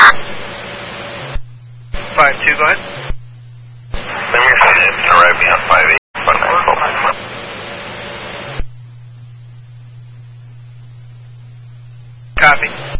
5-2, go ahead. Let me see if it's arriving on 58. Copy.